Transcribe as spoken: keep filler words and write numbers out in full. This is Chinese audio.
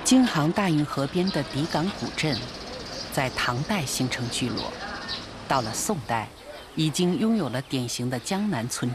京杭大运河边的底岗古镇，在唐代形成聚落，到了宋代，已经拥有了典型的江南村